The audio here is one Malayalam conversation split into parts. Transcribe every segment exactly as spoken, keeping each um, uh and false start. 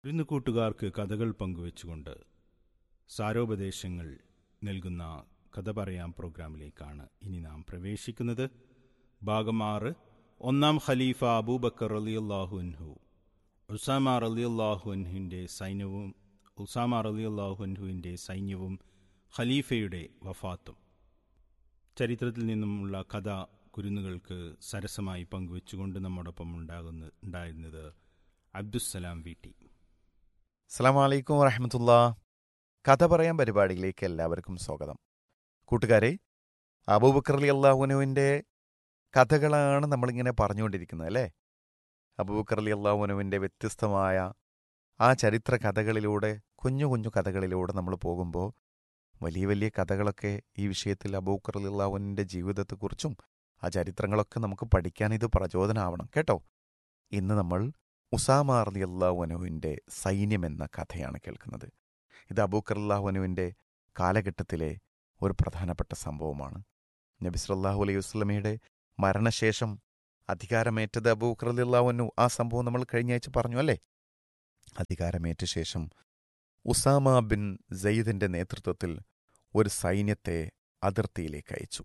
ഇന്ന് കൂട്ടുകാർക്ക് കഥകൾ പങ്കുവെച്ചുകൊണ്ട് സാരോപദേശങ്ങൾ നൽകുന്ന കഥ പറയാം പ്രോഗ്രാമിലേക്കാണ് ഇനി നാം പ്രവേശിക്കുന്നത്. ഭാഗം ആറ്. ഒന്നാം ഖലീഫ അബൂബക്കർ റളിയല്ലാഹു അൻഹു ഉസാമ റളിയല്ലാഹു അൻഹുവിൻ്റെ സൈന്യവും ഉസാമ റളിയല്ലാഹു അൻഹുവിൻ്റെ സൈന്യവും ഖലീഫയുടെ വഫാത്തും. ചരിത്രത്തിൽ നിന്നുമുള്ള കഥ കുരുന്നുകൾക്ക് സരസമായി പങ്കുവെച്ചുകൊണ്ട് നമ്മോടൊപ്പം ഉണ്ടാകുന്ന ഉണ്ടായിരുന്നത് അബ്ദുസ്സലാം വി ടി. അസ്സലാമു അലൈക്കും വറഹ്മത്തുള്ളാ. കഥ പറയാൻ പരിപാടിയിലേക്ക് എല്ലാവർക്കും സ്വാഗതം. കൂട്ടുകാരെ, അബൂബക്കർ റളിയല്ലാഹു അൻഹുവിൻ്റെ കഥകളാണ് നമ്മളിങ്ങനെ പറഞ്ഞുകൊണ്ടിരിക്കുന്നത് അല്ലേ? അബൂബക്കർ റളിയല്ലാഹു അൻഹുവിൻ്റെ വ്യത്യസ്തമായ ആ ചരിത്ര കഥകളിലൂടെ, കുഞ്ഞു കുഞ്ഞു കഥകളിലൂടെ നമ്മൾ പോകുമ്പോൾ വലിയ വലിയ കഥകളൊക്കെ ഈ വിഷയത്തിൽ അബൂബക്കർ റളിയല്ലാഹു അൻഹുവിൻ്റെ ജീവിതത്തെക്കുറിച്ചും ആ ചരിത്രങ്ങളൊക്കെ നമുക്ക് പഠിക്കാൻ ഇത് പ്രചോദനമാവണം കേട്ടോ. ഇന്ന് നമ്മൾ ഉസാമ റളിയല്ലാഹു അൻഹുവിൻ്റെ സൈന്യം എന്ന കഥയാണ് കേൾക്കുന്നത്. ഇത് അബൂബക്കർ റളിയല്ലാഹു അൻഹുവിൻ്റെ കാലഘട്ടത്തിലെ ഒരു പ്രധാനപ്പെട്ട സംഭവമാണ്. നബി സല്ലല്ലാഹു അലൈഹി വസല്ലമയുടെ മരണശേഷം അധികാരമേറ്റത് അബൂബക്കർ റളിയല്ലാഹു അൻഹു. ആ സംഭവം നമ്മൾ കഴിഞ്ഞ ആഴ്ച പറഞ്ഞു അല്ലേ? അധികാരമേറ്റ ശേഷം ഉസാമ ബിൻ സെയ്ദിൻ്റെ നേതൃത്വത്തിൽ ഒരു സൈന്യത്തെ അതിർത്തിയിലേക്ക് അയച്ചു.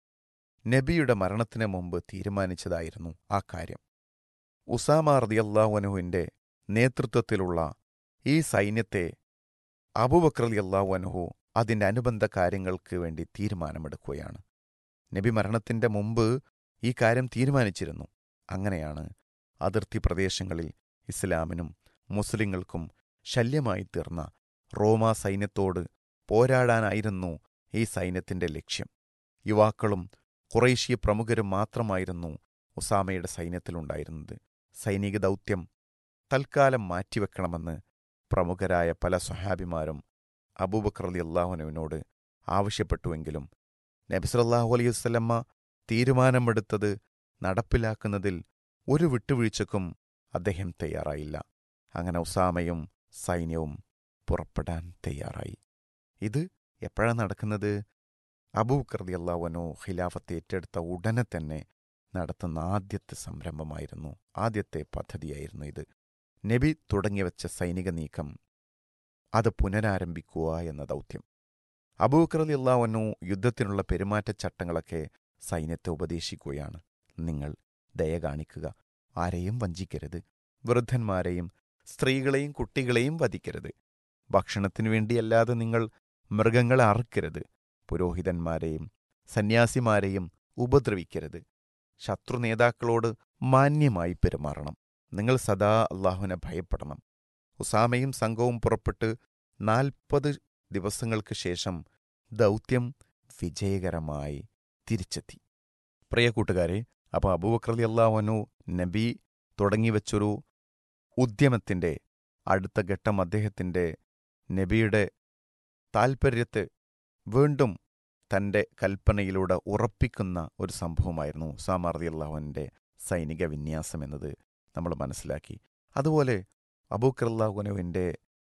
നബിയുടെ മരണത്തിന് മുമ്പ് തീരുമാനിച്ചതായിരുന്നു ആ കാര്യം. ഉസാമ റളിയല്ലാഹു അൻഹുവിൻ്റെ നേതൃത്വത്തിലുള്ള ഈ സൈന്യത്തെ അബൂബക്കർ റളിയല്ലാഹു അൻഹു അതിൻ്റെ അനുബന്ധ കാര്യങ്ങൾക്ക് വേണ്ടി തീരുമാനമെടുക്കുകയാണ്. നബി മരണത്തിൻ്റെ മുമ്പ് ഈ കാര്യം തീരുമാനിച്ചിരുന്നു. അങ്ങനെയാണ് അതിർത്തി പ്രദേശങ്ങളിൽ ഇസ്ലാമിനും മുസ്ലിങ്ങൾക്കും ശല്യമായി തീർന്ന റോമാ സൈന്യത്തോട് പോരാടാനായിരുന്നു ഈ സൈന്യത്തിൻ്റെ ലക്ഷ്യം. യുവാക്കളും ഖുറൈശി പ്രമുഖരും മാത്രമായിരുന്നു ഉസാമയുടെ സൈന്യത്തിലുണ്ടായിരുന്നത്. സൈനിക ദൗത്യം തൽക്കാലം മാറ്റിവെക്കണമെന്ന് പ്രമുഖരായ പല സ്വഹാബിമാരും അബൂബക്കർ റളിയല്ലാഹു അൻഹുവിനോട് ആവശ്യപ്പെട്ടുവെങ്കിലും നബി സല്ലല്ലാഹു അലൈഹി വസല്ലമ തീരുമാനമെടുത്തത് നടപ്പിലാക്കുന്നതിൽ ഒരു വിട്ടുവീഴ്ചക്കും അദ്ദേഹം തയ്യാറായില്ല. അങ്ങനെ ഉസാമയും സൈന്യവും പുറപ്പെടാൻ തയ്യാറായി. ഇത് എപ്പോഴാണ് നടക്കുന്നത്? അബൂബക്കർ റളിയല്ലാഹു അൻഹു ഖിലാഫത്ത് ഏറ്റെടുത്ത ഉടനെ തന്നെ നടത്തുന്ന ആദ്യത്തെ സംരംഭമായിരുന്നു, ആദ്യത്തെ പദ്ധതിയായിരുന്നു ഇത്. നബി തുടങ്ങിവെച്ച സൈനിക നീക്കം അത് പുനരാരംഭിക്കുക എന്ന ദൗത്യം. അബൂബക്കർ റളിയല്ലാഹു അൻഹു യുദ്ധത്തിനുള്ള പെരുമാറ്റച്ചട്ടങ്ങളൊക്കെ സൈന്യത്തെ ഉപദേശിക്കുകയാണ്. നിങ്ങൾ ദയ കാണിക്കുക, ആരെയും വഞ്ചിക്കരുത്, വൃദ്ധന്മാരെയും സ്ത്രീകളെയും കുട്ടികളെയും വധിക്കരുത്, ഭക്ഷണത്തിനു വേണ്ടിയല്ലാതെ നിങ്ങൾ മൃഗങ്ങളെ അറുക്കരുത്, പുരോഹിതന്മാരെയും സന്യാസിമാരെയും ഉപദ്രവിക്കരുത്, ശത്രു നേതാക്കളോട് മാന്യമായി പെരുമാറണം, നിങ്ങൾ സദാ അള്ളാഹുവിനെ ഭയപ്പെടണം. ഉസാമയും സംഘവും പുറപ്പെട്ട് നാൽപ്പത് ദിവസങ്ങൾക്ക് ശേഷം ദൗത്യം വിജയകരമായി തിരിച്ചെത്തി. പ്രിയ കൂട്ടുകാരെ, അപ്പോൾ അബൂബക്കർ റളിയല്ലാഹു അൻഹു നബി തുടങ്ങിവെച്ചൊരു ഉദ്യമത്തിൻ്റെ അടുത്ത ഘട്ടം അദ്ദേഹത്തിൻ്റെ നബിയുടെ താൽപ്പര്യത്തെ വീണ്ടും തൻ്റെ കൽപ്പനയിലൂടെ ഉറപ്പിക്കുന്ന ഒരു സംഭവമായിരുന്നു ഉസാമ റളിയല്ലാഹു അൻഹുവിൻ്റെ സൈനിക വിന്യാസം എന്നത് നമ്മൾ മനസ്സിലാക്കി. അതുപോലെ അബൂബക്കർ റളിയല്ലാഹു അൻഹുവിൻ്റെ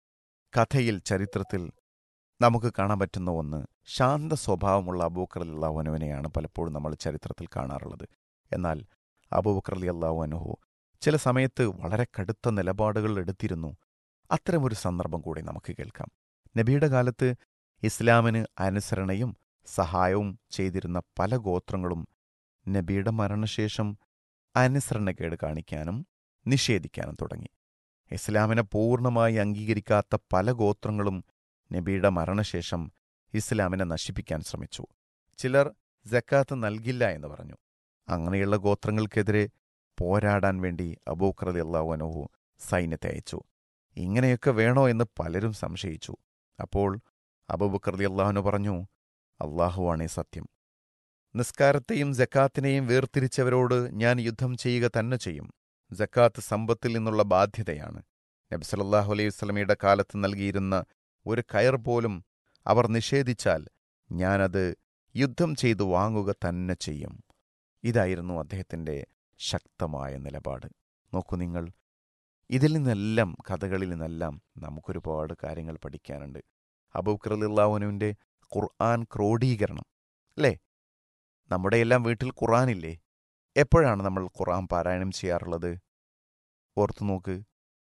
കഥയിൽ, ചരിത്രത്തിൽ നമുക്ക് കാണാൻ പറ്റുന്ന ഒന്ന്, ശാന്ത സ്വഭാവമുള്ള അബൂബക്കർ റളിയല്ലാഹു അൻഹുവിനെയാണ് പലപ്പോഴും നമ്മൾ ചരിത്രത്തിൽ കാണാറുള്ളത്. എന്നാൽ അബൂബക്കർ റളിയല്ലാഹു അൻഹു ചില സമയത്ത് വളരെ കടുത്ത നിലപാടുകൾ എടുത്തിരുന്നു. അത്തരമൊരു സന്ദർഭം കൂടി നമുക്ക് കേൾക്കാം. നബിയുടെ കാലത്ത് ഇസ്ലാമിന് അനുസരണയും സഹായവും ചെയ്തിരുന്ന പല ഗോത്രങ്ങളും നബിയുടെ മരണശേഷം അനുസരണക്കേട് കാണിക്കാനും നിഷേധിക്കാനും തുടങ്ങി. ഇസ്ലാമിനെ പൂർണ്ണമായി അംഗീകരിക്കാത്ത പല ഗോത്രങ്ങളും നബിയുടെ മരണശേഷം ഇസ്ലാമിനെ നശിപ്പിക്കാൻ ശ്രമിച്ചു. ചിലർ സക്കാത്ത് നൽകില്ല എന്ന് പറഞ്ഞു. അങ്ങനെയുള്ള ഗോത്രങ്ങൾക്കെതിരെ പോരാടാൻ വേണ്ടി അബൂബക്കർ റളിയല്ലാഹു അൻഹു സൈന്യത്തെ അയച്ചു. ഇങ്ങനെയൊക്കെ വേണോ എന്ന് പലരും സംശയിച്ചു. അപ്പോൾ അബൂബക്കർ റളിയല്ലാഹു അൻഹു പറഞ്ഞു, അള്ളാഹുവാണേ സത്യം, നിസ്കാരത്തെയും സക്കാത്തിനെയും വേർതിരിച്ചവരോട് ഞാൻ യുദ്ധം ചെയ്യുക തന്നെ ചെയ്യും. സക്കാത്ത് സമ്പത്തിൽ നിന്നുള്ള ബാധ്യതയാണ്. നബി സല്ലല്ലാഹു അലൈഹി വസല്ലമയുടെ കാലത്ത് നൽകിയിരുന്ന ഒരു കയർ പോലും അവർ നിഷേധിച്ചാൽ ഞാനത് യുദ്ധം ചെയ്തു വാങ്ങുക തന്നെ ചെയ്യും. ഇതായിരുന്നു അദ്ദേഹത്തിൻ്റെ ശക്തമായ നിലപാട്. നോക്കൂ നിങ്ങൾ, ഇതിൽ നിന്നെല്ലാം, കഥകളിൽ നിന്നെല്ലാം നമുക്കൊരുപാട് കാര്യങ്ങൾ പഠിക്കാനുണ്ട്. അബൂബക്കർ റളിയല്ലാഹു അൻഹുവിൻ്റെ ഖുർആൻ ക്രോഡീകരണം അല്ലേ? നമ്മുടെയെല്ലാം വീട്ടിൽ ഖുർആനില്ലേ? എപ്പോഴാണ് നമ്മൾ ഖുർആൻ പാരായണം ചെയ്യാറുള്ളത്? ഓർത്തു നോക്ക്.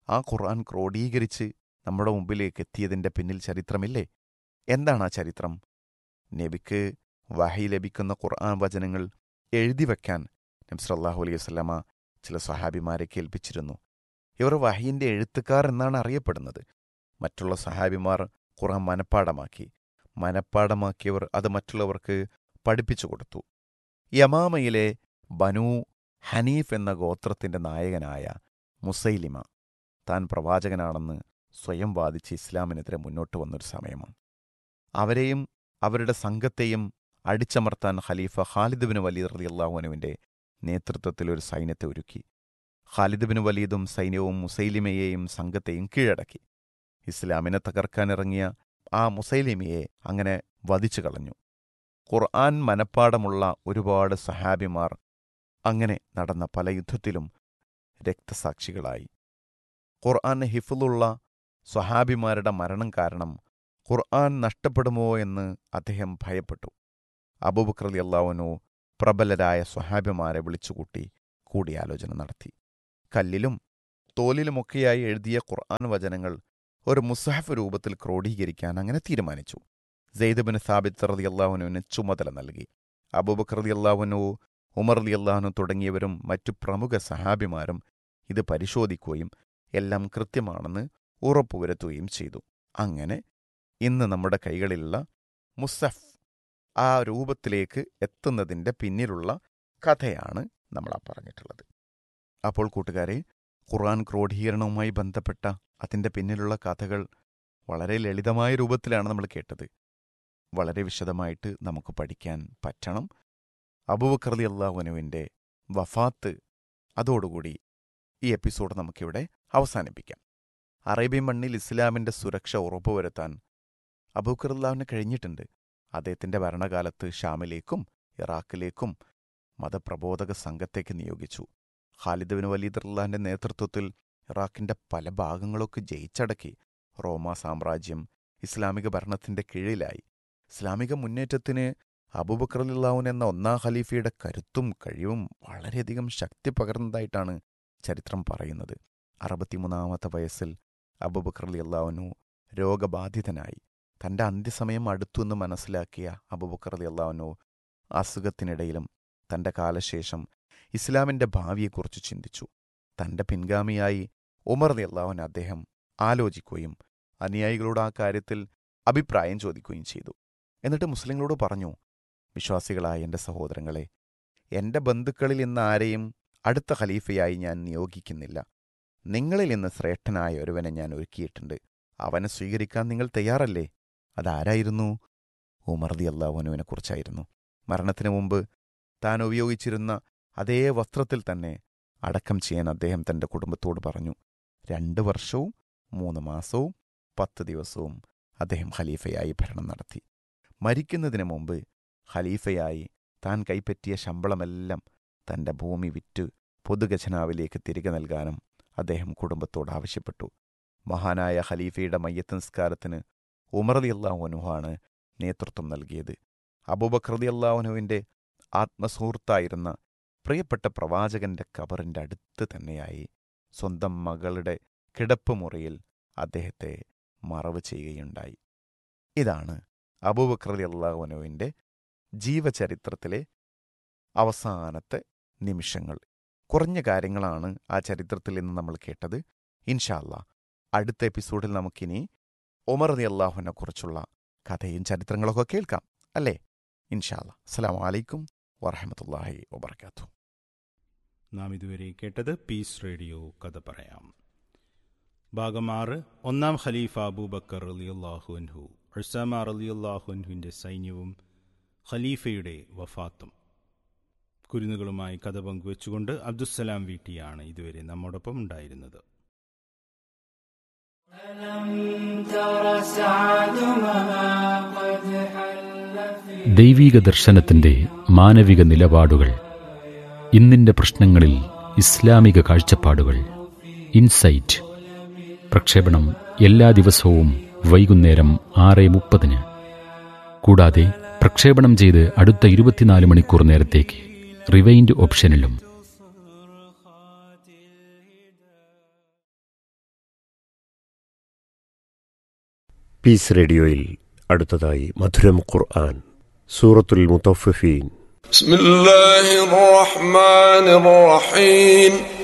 ആ ഖുർആൻ ക്രോഡീകരിച്ച് നമ്മുടെ മുമ്പിലേക്ക് എത്തിയതിൻ്റെ പിന്നിൽ ചരിത്രമില്ലേ? എന്താണ് ആ ചരിത്രം? നബിക്ക് വഹി ലഭിക്കുന്ന ഖുർആൻ വചനങ്ങൾ എഴുതി വയ്ക്കാൻ നബി സല്ലല്ലാഹു അലൈഹി വസല്ലമ ചില സ്വഹാബിമാരെ കേൾപ്പിച്ചിരുന്നു. ഇവർ വഹീൻ്റെ എഴുത്തുകാർ എന്നാണ് അറിയപ്പെടുന്നത്. മറ്റുള്ള സ്വഹാബിമാർ ഖുർആൻ മനഃപ്പാടമാക്കി. മനഃപ്പാടമാക്കിയവർ അത് മറ്റുള്ളവർക്ക് പഠിപ്പിച്ചു കൊടുത്തു. യമാമയിലെ ബനൂ ഹനീഫ് എന്ന ഗോത്രത്തിൻ്റെ നായകനായ മുസൈലിമ താൻ പ്രവാചകനാണെന്ന് സ്വയം വാദിച്ച് ഇസ്ലാമിനെതിരെ മുന്നോട്ട് വന്നൊരു സമയമാണ്. അവരെയും അവരുടെ സംഘത്തെയും അടിച്ചമർത്താൻ ഖലീഫ ഖാലിദ് ബിൻ വലീദ് റളിയല്ലാഹു അൻഹുവിൻ്റെ നേതൃത്വത്തിൽ ഒരു സൈന്യത്തെ ഒരുക്കി. ഖാലിദ് ബിൻ വലീദും സൈന്യവും മുസൈലിമയെയും സംഘത്തെയും കീഴടക്കി. ഇസ്ലാമിനെ തകർക്കാനിറങ്ങിയ ആ മുസൈലിമയെ അങ്ങനെ വധിച്ചു കളഞ്ഞു. ഖുർആൻ മനഃപ്പാടമുള്ള ഒരുപാട് സഹാബിമാർ അങ്ങനെ നടന്ന പല യുദ്ധത്തിലും രക്തസാക്ഷികളായി. ഖുർആൻ ഹിഫ്ളുള്ള സ്വഹാബിമാരുടെ മരണം കാരണം ഖുർആൻ നഷ്ടപ്പെടുമോ എന്ന് അദ്ദേഹം ഭയപ്പെട്ടു. അബൂബക്കർ റളിയല്ലാഹു അൻഹു പ്രബലരായ സ്വഹാബിമാരെ വിളിച്ചുകൂട്ടി കൂടിയാലോചന നടത്തി. കല്ലിലും തോലിലുമൊക്കെയായി എഴുതിയ ഖുർആൻ വചനങ്ങൾ ഒരു മുസ്ഹഫ് രൂപത്തിൽ ക്രോഡീകരിക്കാൻ അങ്ങനെ തീരുമാനിച്ചു. സെയ്ദ് ബിൻ സാബിത്ത് റളിയല്ലാഹു അൻഹുവിന് ചുമതല നൽകി. അബൂബക്കർ റളിയല്ലാഹു അൻഹു, ഉമർ റളിയല്ലാഹു അൻഹു തുടങ്ങിയവരും മറ്റു പ്രമുഖ സഹാബിമാരും ഇത് പരിശോധിക്കുകയും എല്ലാം കൃത്യമാണെന്ന് ഉറപ്പുവരുത്തുകയും ചെയ്തു. അങ്ങനെ ഇന്ന് നമ്മുടെ കൈകളിലുള്ള മുസ്ഹഫ് ആ രൂപത്തിലേക്ക് എത്തുന്നതിൻ്റെ പിന്നിലുള്ള കഥയാണ് നമ്മൾ ആ പറഞ്ഞിട്ടുള്ളത്. അപ്പോൾ കൂട്ടുകാരെ, ഖുർആൻ ക്രോഡീകരണവുമായി ബന്ധപ്പെട്ട അതിൻ്റെ പിന്നിലുള്ള കഥകൾ വളരെ ലളിതമായ രൂപത്തിലാണ് നമ്മൾ കേട്ടത്. വളരെ വിശദമായിട്ട് നമുക്ക് പഠിക്കാൻ പറ്റണം. അബൂബക്കർ റളിയല്ലാഹു അൻഹുവിൻ്റെ വഫാത്ത്, അതോടുകൂടി ഈ എപ്പിസോഡ് നമുക്കിവിടെ അവസാനിപ്പിക്കാം. അറേബ്യൻ മണ്ണിൽ ഇസ്ലാമിൻ്റെ സുരക്ഷ ഉറപ്പുവരുത്താൻ അബൂബക്കർ റളിയല്ലാഹുവിന് കഴിഞ്ഞിട്ടുണ്ട്. അദ്ദേഹത്തിൻ്റെ ഭരണകാലത്ത് ഷാമിലേക്കും ഇറാഖിലേക്കും മതപ്രബോധക സംഘത്തേക്ക് നിയോഗിച്ചു. ഖാലിദ് ബിൻ വലീദ് റളിയല്ലാഹുവിൻ്റെ നേതൃത്വത്തിൽ ഇറാഖിൻ്റെ പല ഭാഗങ്ങളൊക്കെ ജയിച്ചടക്കി. റോമാ സാമ്രാജ്യം ഇസ്ലാമിക ഭരണത്തിൻ്റെ കീഴിലായി. ഇസ്ലാമിക മുന്നേറ്റത്തിന് അബൂബക്കർ റളിയല്ലാഹു എന്ന ഒന്നാം ഖലീഫയുടെ കരുത്തും കഴിവും വളരെയധികം ശക്തി പകർന്നതായിട്ടാണ് ചരിത്രം പറയുന്നത്. അറുപത്തിമൂന്നാമത്തെ വയസ്സിൽ അബൂബക്കർ റളിയല്ലാഹു രോഗബാധിതനായി. തൻ്റെ അന്ത്യസമയം അടുത്തുവെന്ന് മനസ്സിലാക്കിയ അബൂബക്കർ റളിയല്ലാഹു അസുഖത്തിനിടയിലും തൻ്റെ കാലശേഷം ഇസ്ലാമിൻ്റെ ഭാവിയെക്കുറിച്ച് ചിന്തിച്ചു. തൻ്റെ പിൻഗാമിയായി ഉമർ റളിയല്ലാഹു അൻഹു അദ്ദേഹം ആലോചിക്കുകയും അനുയായികളോട് ആ കാര്യത്തിൽ അഭിപ്രായം ചോദിക്കുകയും ചെയ്തു. എന്നിട്ട് മുസ്ലിങ്ങളോട് പറഞ്ഞു, വിശ്വാസികളായ എൻ്റെ സഹോദരങ്ങളെ, എൻ്റെ ബന്ധുക്കളിൽ ഇന്ന് ആരെയും അടുത്ത ഖലീഫയായി ഞാൻ നിയോഗിക്കുന്നില്ല. നിങ്ങളിൽ ഇന്ന് ശ്രേഷ്ഠനായ ഒരുവനെ ഞാൻ ഒരുക്കിയിട്ടുണ്ട്. അവനെ സ്വീകരിക്കാൻ നിങ്ങൾ തയ്യാറല്ലേ? അതാരായിരുന്നു? ഉമർ റളിയല്ലാഹു അൻഹുവിനെ കുറിച്ചായിരുന്നു. മരണത്തിന് മുമ്പ് താൻ ഉപയോഗിച്ചിരുന്ന അതേ വസ്ത്രത്തിൽ തന്നെ അടക്കം ചെയ്യാൻ അദ്ദേഹം തൻ്റെ കുടുംബത്തോട് പറഞ്ഞു. രണ്ട് വർഷവും മൂന്ന് മാസവും പത്ത് ദിവസവും അദ്ദേഹം ഖലീഫയായി ഭരണം നടത്തി. മരിക്കുന്നതിന് മുമ്പ് ഖലീഫയായി താൻ കൈപ്പറ്റിയ ശമ്പളമെല്ലാം തൻ്റെ ഭൂമി വിറ്റ് പൊതുഖജനാവിലേക്ക് തിരികെ നൽകാനും അദ്ദേഹം കുടുംബത്തോട് ആവശ്യപ്പെട്ടു. മഹാനായ ഖലീഫയുടെ മയ്യത്ത് നിസ്കാരത്തിന് ഉമർ റളിയല്ലാഹു അൻഹു ആണ് നേതൃത്വം നൽകിയത്. അബൂബക്കർ റളിയല്ലാഹു അൻഹുവിൻ്റെ ആത്മസുഹൃത്തായിരുന്ന പ്രിയപ്പെട്ട പ്രവാചകന്റെ ഖബറിൻ്റെ അടുത്ത് തന്നെയായി സ്വന്തം മകളുടെ കിടപ്പ് മുറിയിൽ അദ്ദേഹത്തെ മറവ് ചെയ്യുകയുണ്ടായി. ഇതാണ് അബൂബക്കർ റളിയല്ലാഹു അൻഹുവിൻ്റെ ജീവചരിത്രത്തിലെ അവസാനത്തെ നിമിഷങ്ങൾ. കുറഞ്ഞ കാര്യങ്ങളാണ് ആ ചരിത്രത്തിൽ നിന്ന് നമ്മൾ കേട്ടത്. ഇൻഷാ അല്ലാഹ് അടുത്ത എപ്പിസോഡിൽ നമുക്കിനി ഉമർ റളിയല്ലാഹുവിനെ കുറിച്ചുള്ള കഥയും ചരിത്രങ്ങളൊക്കെ കേൾക്കാം, അല്ലേ? ഇൻഷാ അല്ലാഹ്. അസ്സലാമു അലൈക്കും വറഹ്മത്തുള്ളാഹി വബറകാതുഹു. നാം ഇതുവരെ കേട്ടത് പീസ് റേഡിയോ കഥ പറയാം. ഭാഗം ആറ്. ഒന്നാം ഖലീഫ അബൂബക്കർ റളിയല്ലാഹു അൻഹു. ഉസാമ റളിയല്ലാഹു അൻഹുവിൻ്റെ സൈന്യവും ഖലീഫയുടെ വഫാത്തും. കുരുന്നുകളുമായി കഥ പങ്കുവെച്ചുകൊണ്ട് അബ്ദുസ്സലാം വീട്ടിയാണ് ഇതുവരെ നമ്മോടൊപ്പം ഉണ്ടായിരുന്നത്. ദൈവീക ദർശനത്തിന്റെ മാനവിക നിലപാടുകൾ, ഇന്നിന്റെ പ്രശ്നങ്ങളിൽ ഇസ്ലാമിക കാഴ്ചപ്പാടുകൾ. ഇൻസൈറ്റ് പ്രക്ഷേപണം എല്ലാ ദിവസവും വൈകുന്നേരം ആറ് മുപ്പതിന്. കൂടാതെ പ്രക്ഷേപണം ചെയ്ത് അടുത്ത ഇരുപത്തിനാല് മണിക്കൂർ നേരത്തേക്ക് റിവൈൻഡ് ഓപ്ഷനിലും. പീസ് റേഡിയോയിൽ അടുത്തതായി മധുരം ഖുർആൻ, സൂറത്തുൽ മുത്തഫ്ഫിഫീൻ. ബിസ്മില്ലാഹിർ റഹ്മാനിർ റഹീം.